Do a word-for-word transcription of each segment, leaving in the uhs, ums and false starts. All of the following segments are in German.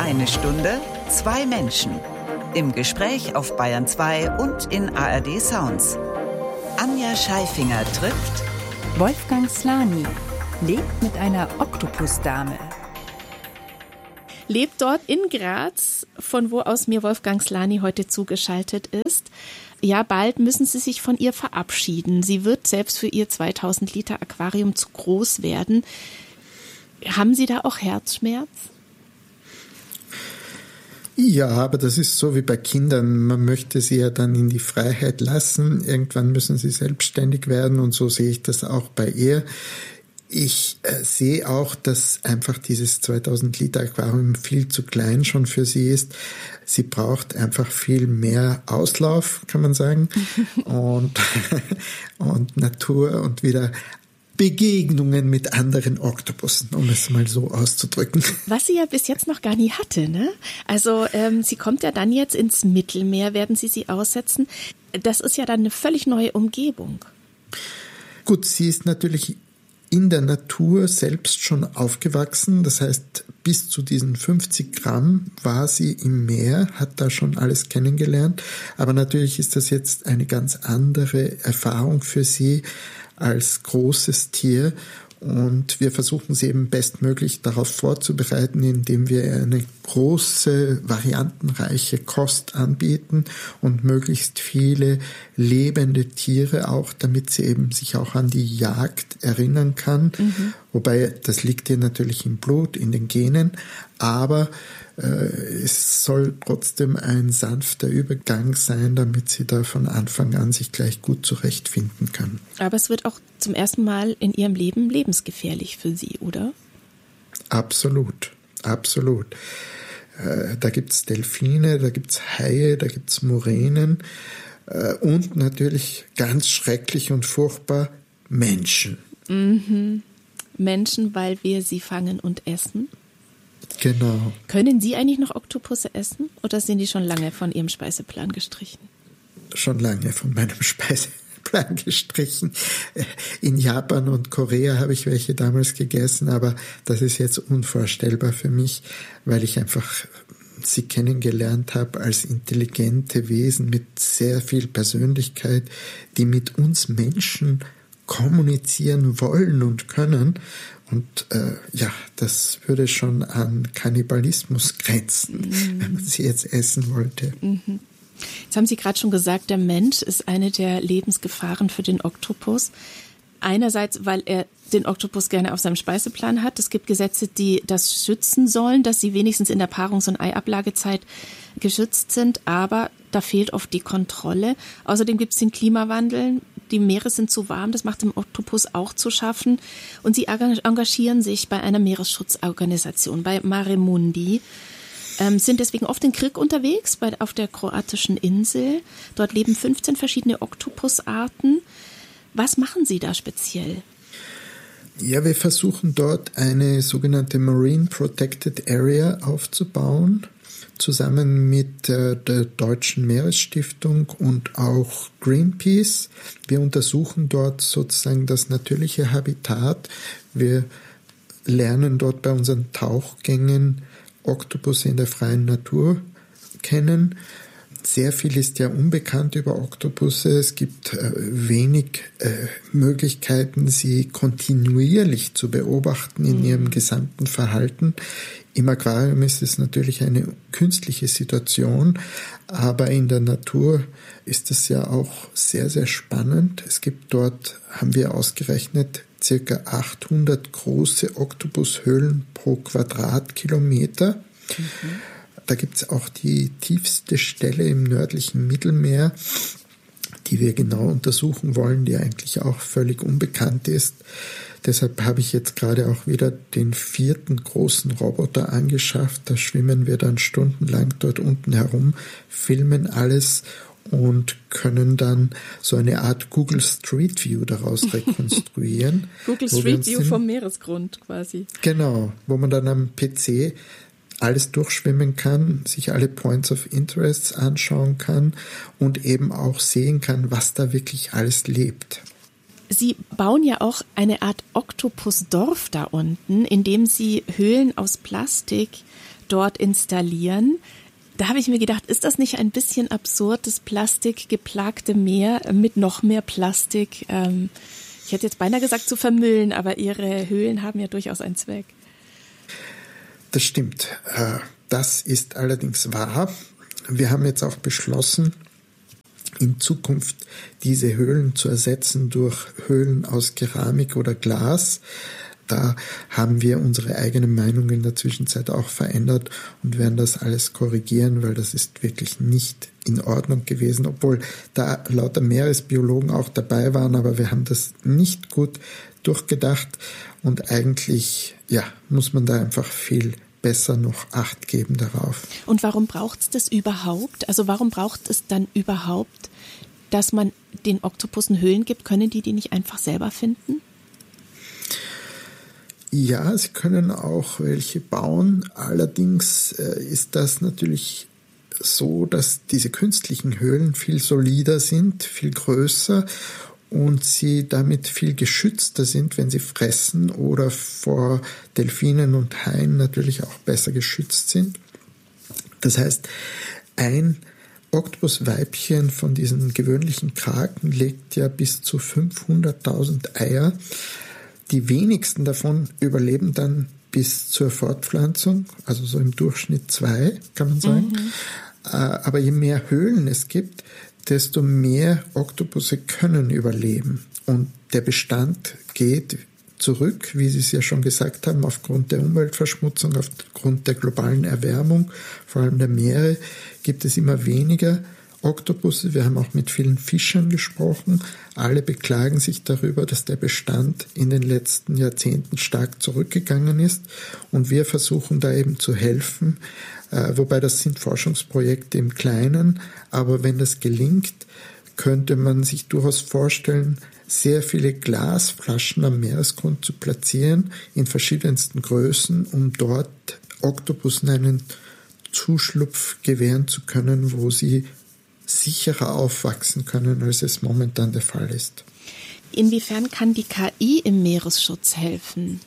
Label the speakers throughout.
Speaker 1: Eine Stunde, zwei Menschen. Im Gespräch auf Bayern zwei und in A R D Sounds. Anja Scheifinger trifft
Speaker 2: Wolfgang Szlany, lebt mit einer Oktopusdame.
Speaker 3: Lebt dort in Graz, von wo aus mir Wolfgang Szlany heute zugeschaltet ist. Ja, bald müssen Sie sich von ihr verabschieden. Sie wird selbst für ihr zweitausend Liter Aquarium zu groß werden. Haben Sie da auch Herzschmerz?
Speaker 4: Ja, aber das ist so wie bei Kindern. Man möchte sie ja dann in die Freiheit lassen. Irgendwann müssen sie selbstständig werden und so sehe ich das auch bei ihr. Ich äh, sehe auch, dass einfach dieses zweitausend Liter Aquarium viel zu klein schon für sie ist. Sie braucht einfach viel mehr Auslauf, kann man sagen, und, und Natur und wieder Begegnungen mit anderen Oktopussen, um es mal so auszudrücken.
Speaker 3: Was sie ja bis jetzt noch gar nie hatte, ne? Also ähm, sie kommt ja dann jetzt ins Mittelmeer, werden Sie sie aussetzen. Das ist ja dann eine völlig neue Umgebung.
Speaker 4: Gut, sie ist natürlich in der Natur selbst schon aufgewachsen. Das heißt, bis zu diesen fünfzig Gramm war sie im Meer, hat da schon alles kennengelernt. Aber natürlich ist das jetzt eine ganz andere Erfahrung für sie als großes Tier. Und wir versuchen sie eben bestmöglich darauf vorzubereiten, indem wir eine große, variantenreiche Kost anbieten und möglichst viele lebende Tiere auch, damit sie eben sich auch an die Jagd erinnern kann. Mhm. Wobei, das liegt ihr natürlich im Blut, in den Genen, aber äh, es soll trotzdem ein sanfter Übergang sein, damit sie da von Anfang an sich gleich gut zurechtfinden kann.
Speaker 3: Aber es wird auch zum ersten Mal in ihrem Leben lebensgefährlich für sie, oder?
Speaker 4: Absolut, absolut. Äh, da gibt's Delfine, da gibt's Haie, da gibt's Muränen äh, und natürlich ganz schrecklich und furchtbar Menschen.
Speaker 3: Mhm. Menschen, weil wir sie fangen und essen?
Speaker 4: Genau.
Speaker 3: Können Sie eigentlich noch Oktopusse essen oder sind die schon lange von Ihrem Speiseplan gestrichen?
Speaker 4: Schon lange von meinem Speiseplan gestrichen. In Japan und Korea habe ich welche damals gegessen, aber das ist jetzt unvorstellbar für mich, weil ich einfach sie kennengelernt habe als intelligente Wesen mit sehr viel Persönlichkeit, die mit uns Menschen kommunizieren wollen und können. Und äh, ja, das würde schon an Kannibalismus grenzen, mhm. wenn man sie jetzt essen wollte.
Speaker 3: Mhm. Jetzt haben Sie gerade schon gesagt, der Mensch ist eine der Lebensgefahren für den Oktopus. Einerseits, weil er den Oktopus gerne auf seinem Speiseplan hat. Es gibt Gesetze, die das schützen sollen, dass sie wenigstens in der Paarungs- und Eiablagezeit geschützt sind. Aber da fehlt oft die Kontrolle. Außerdem gibt es den Klimawandel. Die Meere sind zu warm, das macht dem Oktopus auch zu schaffen. Und sie engagieren sich bei einer Meeresschutzorganisation, bei Mare Mundi, ähm, sind deswegen oft in Krk unterwegs, bei, auf der kroatischen Insel. Dort leben fünfzehn verschiedene Oktopusarten. Was machen Sie da speziell?
Speaker 4: Ja, wir versuchen dort eine sogenannte Marine Protected Area aufzubauen, zusammen mit äh, der Deutschen Meeresstiftung und auch Greenpeace. Wir untersuchen dort sozusagen das natürliche Habitat. Wir lernen dort bei unseren Tauchgängen Oktopusse in der freien Natur kennen. Sehr viel ist ja unbekannt über Oktopusse. Es gibt äh, wenig äh, Möglichkeiten, sie kontinuierlich zu beobachten in mhm. ihrem gesamten Verhalten. Im Aquarium ist es natürlich eine künstliche Situation, aber in der Natur ist es ja auch sehr, sehr spannend. Es gibt dort, haben wir ausgerechnet, circa achthundert große Oktopushöhlen pro Quadratkilometer. Mhm. Da gibt es auch die tiefste Stelle im nördlichen Mittelmeer, die wir genau untersuchen wollen, die eigentlich auch völlig unbekannt ist. Deshalb habe ich jetzt gerade auch wieder den vierten großen Roboter angeschafft. Da schwimmen wir dann stundenlang dort unten herum, filmen alles und können dann so eine Art Google Street View daraus rekonstruieren.
Speaker 3: Google Street View vom Meeresgrund quasi.
Speaker 4: Genau, wo man dann am P C alles durchschwimmen kann, sich alle Points of Interest anschauen kann und eben auch sehen kann, was da wirklich alles lebt.
Speaker 3: Sie bauen ja auch eine Art Oktopusdorf da unten, indem Sie Höhlen aus Plastik dort installieren. Da habe ich mir gedacht, ist das nicht ein bisschen absurd, das plastikgeplagte Meer mit noch mehr Plastik, ähm, ich hätte jetzt beinahe gesagt zu vermüllen, aber Ihre Höhlen haben ja durchaus einen Zweck.
Speaker 4: Das stimmt. Das ist allerdings wahr. Wir haben jetzt auch beschlossen, in Zukunft diese Höhlen zu ersetzen durch Höhlen aus Keramik oder Glas. Da haben wir unsere eigene Meinung in der Zwischenzeit auch verändert und werden das alles korrigieren, weil das ist wirklich nicht in Ordnung gewesen, obwohl da lauter Meeresbiologen auch dabei waren, aber wir haben das nicht gut durchgedacht und eigentlich, ja, muss man da einfach viel besser noch Acht geben darauf.
Speaker 3: Und warum braucht es das überhaupt? Also warum braucht es dann überhaupt, dass man den Oktopussen Höhlen gibt? Können die die nicht einfach selber finden?
Speaker 4: Ja, sie können auch welche bauen. Allerdings äh, ist das natürlich so, dass diese künstlichen Höhlen viel solider sind, viel größer und sie damit viel geschützter sind, wenn sie fressen oder vor Delfinen und Haien natürlich auch besser geschützt sind. Das heißt, ein Oktopusweibchen von diesen gewöhnlichen Kraken legt ja bis zu fünfhunderttausend Eier. Die wenigsten davon überleben dann bis zur Fortpflanzung, also so im Durchschnitt zwei, kann man sagen. Mhm. Aber je mehr Höhlen es gibt, desto mehr Oktopusse können überleben. Und der Bestand geht zurück, wie Sie es ja schon gesagt haben, aufgrund der Umweltverschmutzung, aufgrund der globalen Erwärmung, vor allem der Meere, gibt es immer weniger Oktopusse. Wir haben auch mit vielen Fischern gesprochen. Alle beklagen sich darüber, dass der Bestand in den letzten Jahrzehnten stark zurückgegangen ist. Und wir versuchen da eben zu helfen, äh, wobei das sind Forschungsprojekte im Kleinen. Aber wenn das gelingt, könnte man sich durchaus vorstellen, sehr viele Glasflaschen am Meeresgrund zu platzieren, in verschiedensten Größen, um dort Oktopussen einen Zuschlupf gewähren zu können, wo sie sicherer aufwachsen können, als es momentan der Fall ist.
Speaker 3: Inwiefern kann die K I im Meeresschutz helfen?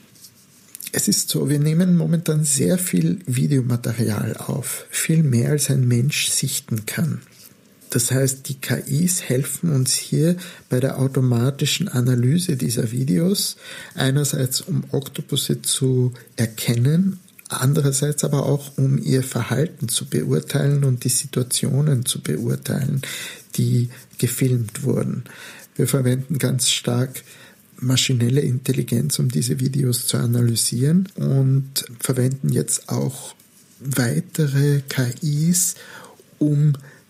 Speaker 4: Es ist so, wir nehmen momentan sehr viel Videomaterial auf, viel mehr als ein Mensch sichten kann. Das heißt, die K Is helfen uns hier bei der automatischen Analyse dieser Videos, einerseits um Oktopusse zu erkennen, andererseits aber auch, um ihr Verhalten zu beurteilen und die Situationen zu beurteilen, die gefilmt wurden. Wir verwenden ganz stark maschinelle Intelligenz, um diese Videos zu analysieren und verwenden jetzt auch weitere K Is, um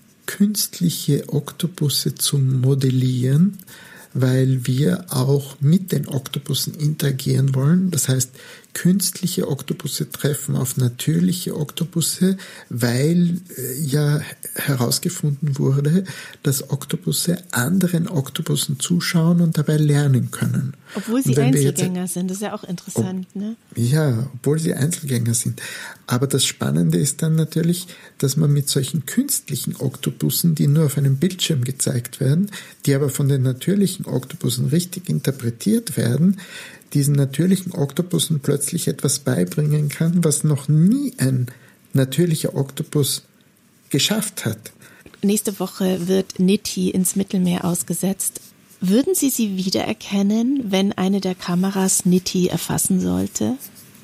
Speaker 4: künstliche Oktopusse zu modellieren, weil wir auch mit den Oktopussen interagieren wollen. Das heißt, künstliche Oktopusse treffen auf natürliche Oktopusse, weil äh, ja herausgefunden wurde, dass Oktopusse anderen Oktopussen zuschauen und dabei lernen können.
Speaker 3: Obwohl sie Einzelgänger jetzt, sind, das ist ja auch interessant, ob, ne?
Speaker 4: Ja, obwohl sie Einzelgänger sind. Aber das Spannende ist dann natürlich, dass man mit solchen künstlichen Oktopussen, die nur auf einem Bildschirm gezeigt werden, die aber von den natürlichen Oktopussen richtig interpretiert werden, diesen natürlichen Oktopussen plötzlich etwas beibringen kann, was noch nie ein natürlicher Oktopus geschafft hat.
Speaker 3: Nächste Woche wird Nitti ins Mittelmeer ausgesetzt. Würden Sie sie wiedererkennen, wenn eine der Kameras Nitti erfassen sollte?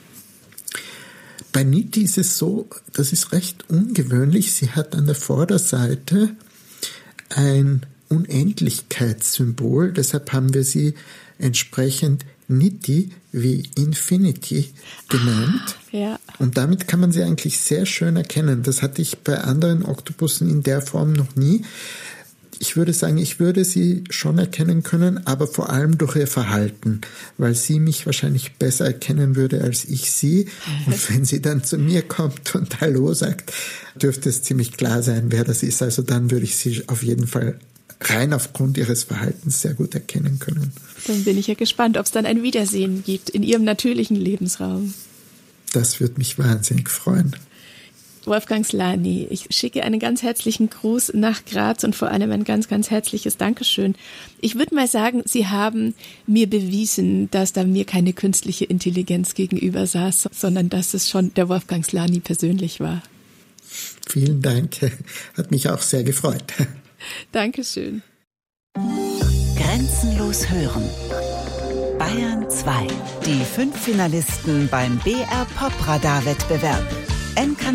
Speaker 4: Bei Nitti ist es so, das ist recht ungewöhnlich. Sie hat an der Vorderseite ein Unendlichkeitssymbol. Deshalb haben wir sie entsprechend Nitti wie Infinity genannt.
Speaker 3: Ja.
Speaker 4: Und damit kann man sie eigentlich sehr schön erkennen. Das hatte ich bei anderen Oktopussen in der Form noch nie. Ich würde sagen, ich würde sie schon erkennen können, aber vor allem durch ihr Verhalten, weil sie mich wahrscheinlich besser erkennen würde als ich sie. Und wenn sie dann zu mir kommt und Hallo sagt, dürfte es ziemlich klar sein, wer das ist. Also dann würde ich sie auf jeden Fall rein aufgrund ihres Verhaltens sehr gut erkennen können.
Speaker 3: Dann bin ich ja gespannt, ob es dann ein Wiedersehen gibt in ihrem natürlichen Lebensraum.
Speaker 4: Das würde mich wahnsinnig freuen.
Speaker 3: Wolfgang Slány, ich schicke einen ganz herzlichen Gruß nach Graz und vor allem ein ganz, ganz herzliches Dankeschön. Ich würde mal sagen, Sie haben mir bewiesen, dass da mir keine künstliche Intelligenz gegenüber saß, sondern dass es schon der Wolfgang Slány persönlich war.
Speaker 4: Vielen Dank, hat mich auch sehr gefreut.
Speaker 3: Dankeschön.
Speaker 1: Grenzenlos hören. Bayern zwei. Die fünf Finalisten beim B R Pop Radar Wettbewerb.